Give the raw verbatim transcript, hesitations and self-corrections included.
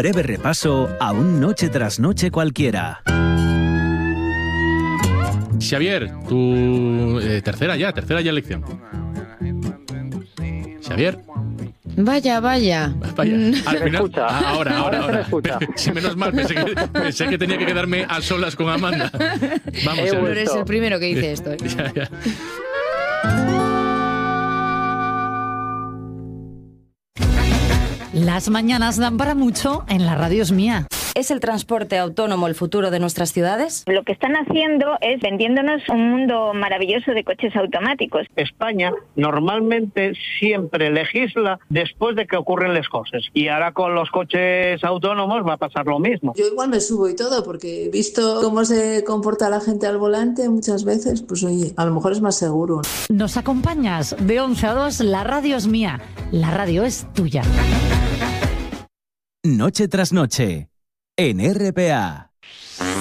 breve repaso a un noche tras noche cualquiera. Xavier, tu eh, tercera ya, tercera ya elección. Xavier. Vaya, vaya. Vaya. Al final, escucha. ah, ahora, ahora, Ahora ahora. se Sí, menos mal, pensé que, pensé que tenía que quedarme a solas con Amanda. Vamos, He Xavier. No eres el primero que dice esto. ¿eh? Ya, ya. Las mañanas dan para mucho en la radio es mía. ¿Es el transporte autónomo el futuro de nuestras ciudades? Lo que están haciendo es vendiéndonos un mundo maravilloso de coches automáticos. España normalmente siempre legisla después de que ocurren las cosas. Y ahora con los coches autónomos va a pasar lo mismo. Yo igual me subo y todo, porque he visto cómo se comporta la gente al volante muchas veces, pues oye, a lo mejor es más seguro. ¿Nos acompañas? De once a dos, la radio es mía. La radio es tuya. Noche tras noche, en R P A.